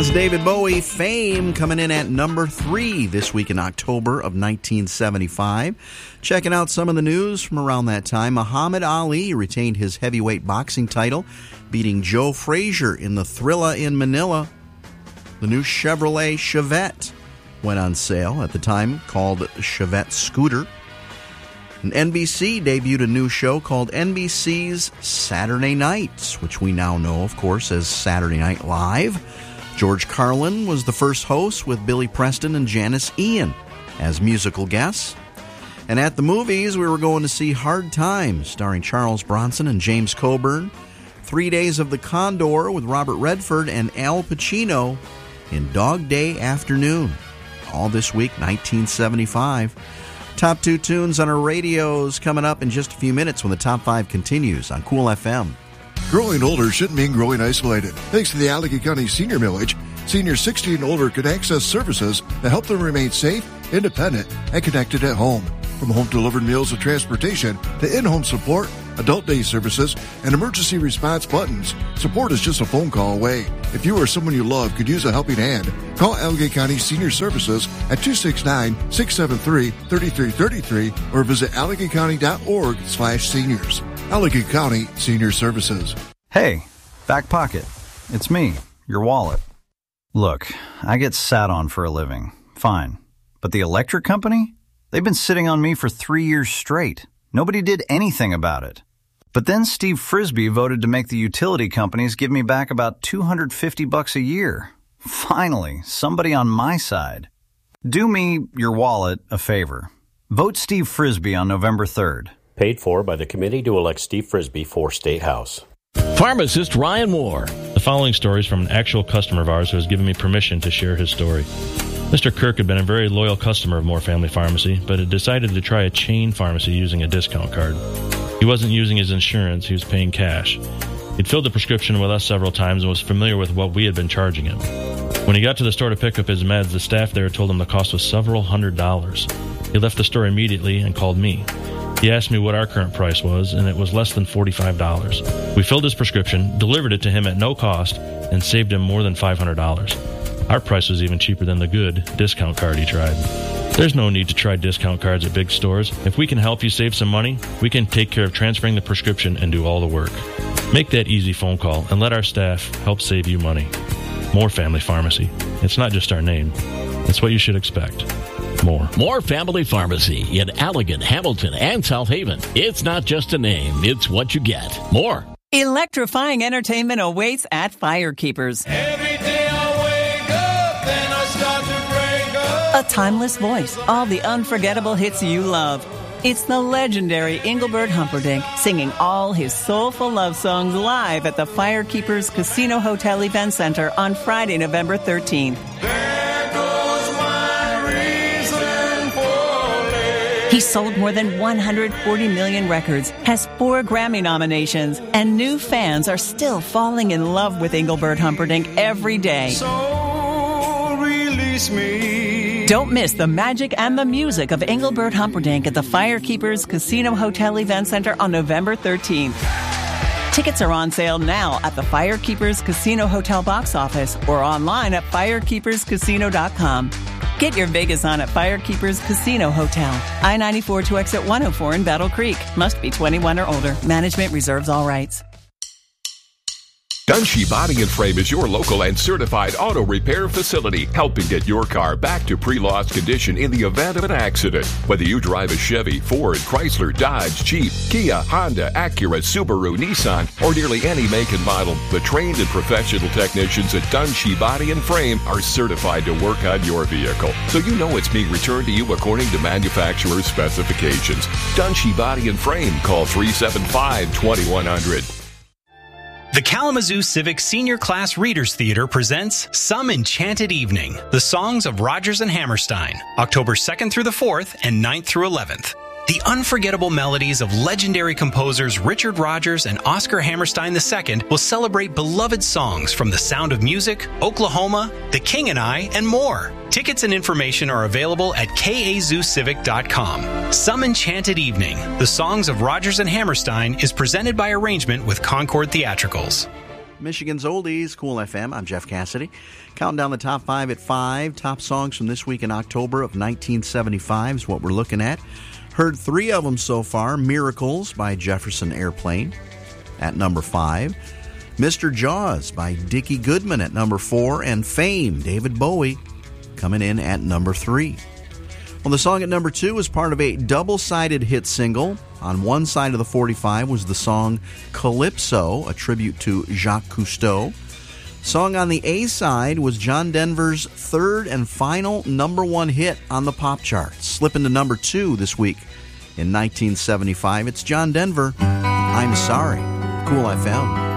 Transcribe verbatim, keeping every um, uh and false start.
That's David Bowie, Fame, coming in at number three this week in October of nineteen seventy-five. Checking out some of the news from around that time. Muhammad Ali retained his heavyweight boxing title, beating Joe Frazier in the Thrilla in Manila. The new Chevrolet Chevette went on sale at the time, called Chevette Scooter. And N B C debuted a new show called N B C's Saturday Nights, which we now know, of course, as Saturday Night Live. George Carlin was the first host, with Billy Preston and Janice Ian as musical guests. And at the movies, we were going to see Hard Times, starring Charles Bronson and James Coburn, Three Days of the Condor with Robert Redford and Al Pacino in Dog Day Afternoon. All this week, nineteen seventy-five. Top two tunes on our radios coming up in just a few minutes when the top five continues on Cool F M. Growing older shouldn't mean growing isolated. Thanks to the Allegheny County Senior Millage, seniors sixty and older can access services that help them remain safe, independent, and connected at home. From home-delivered meals and transportation to in-home support, adult day services, and emergency response buttons, support is just a phone call away. If you or someone you love could use a helping hand, call Allegheny County Senior Services at two six nine, six seven three, three three three three or visit allegheny county dot org slash seniors. Allegheny County Senior Services. Hey, back pocket. It's me, your wallet. Look, I get sat on for a living. Fine. But the electric company? They've been sitting on me for three years straight. Nobody did anything about it. But then Steve Frisbee voted to make the utility companies give me back about two hundred fifty bucks a year. Finally, somebody on my side. Do me, your wallet, a favor. Vote Steve Frisbee on November third. Paid for by the committee to elect Steve Frisbee for State House. Pharmacist Ryan Moore. The following story is from an actual customer of ours who has given me permission to share his story. Mister Kirk had been a very loyal customer of Moore Family Pharmacy, but had decided to try a chain pharmacy using a discount card. He wasn't using his insurance, he was paying cash. He'd filled the prescription with us several times and was familiar with what we had been charging him. When he got to the store to pick up his meds, the staff there told him the cost was several hundred dollars. He left the store immediately and called me. He asked me what our current price was, and it was less than forty-five dollars. We filled his prescription, delivered it to him at no cost, and saved him more than five hundred dollars. Our price was even cheaper than the good discount card he tried. There's no need to try discount cards at big stores. If we can help you save some money, we can take care of transferring the prescription and do all the work. Make that easy phone call and let our staff help save you money. Moore Family Pharmacy. It's not just our name. It's what you should expect. More. Moore Family Pharmacy in Allegan, Hamilton, and South Haven. It's not just a name, it's what you get. More. Electrifying entertainment awaits at Firekeepers. Every day I wake up, then I start to break up. A timeless voice, all the unforgettable hits you love. It's the legendary Engelbert Humperdinck singing all his soulful love songs live at the Firekeepers Casino Hotel Event Center on Friday, November thirteenth. There goes my reason for living. He sold more than one hundred forty million records, has four Grammy nominations, and new fans are still falling in love with Engelbert Humperdinck every day. So release me. Don't miss the magic and the music of Engelbert Humperdinck at the Firekeepers Casino Hotel Event Center on November thirteenth. Tickets are on sale now at the Firekeepers Casino Hotel box office or online at firekeepers casino dot com. Get your Vegas on at Firekeepers Casino Hotel. I ninety-four to exit one oh four in Battle Creek. Must be twenty-one or older. Management reserves all rights. Dunshee Body and Frame is your local and certified auto repair facility, helping get your car back to pre-loss condition in the event of an accident. Whether you drive a Chevy, Ford, Chrysler, Dodge, Jeep, Kia, Honda, Acura, Subaru, Nissan, or nearly any make and model, the trained and professional technicians at Dunshee Body and Frame are certified to work on your vehicle, so you know it's being returned to you according to manufacturer's specifications. Dunshee Body and Frame. Call three seven five, two one zero zero. The Kalamazoo Civic Senior Class Readers Theater presents Some Enchanted Evening, the songs of Rodgers and Hammerstein, October second through the fourth and ninth through eleventh. The unforgettable melodies of legendary composers Richard Rodgers and Oscar Hammerstein the Second will celebrate beloved songs from The Sound of Music, Oklahoma, The King and I, and more. Tickets and information are available at k a zoo civic dot com. Some Enchanted Evening, the songs of Rodgers and Hammerstein is presented by arrangement with Concord Theatricals. Michigan's Oldies, Cool F M. I'm Jeff Cassidy. Counting down the top five at five. Top songs from this week in October of nineteen seventy-five is what we're looking at. Heard three of them so far. Miracles by Jefferson Airplane at number five. Mister Jaws by Dickie Goodman at number four. And Fame, David Bowie, coming in at number three. Well, the song at number two is part of a double-sided hit single. On one side of the forty-five was the song Calypso, a tribute to Jacques Cousteau. Song on the A side was John Denver's third and final number one hit on the pop charts, slipping to number two this week in nineteen seventy-five. It's John Denver, I'm Sorry. Cool F M.